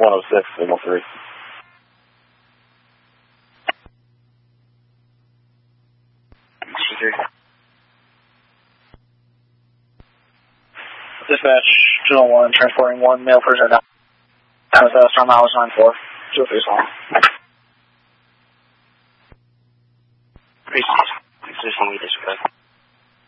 106, signal 3. Dispatch, Channel 1, transporting one male prisoner down. Strong mileage 94, 203 Song.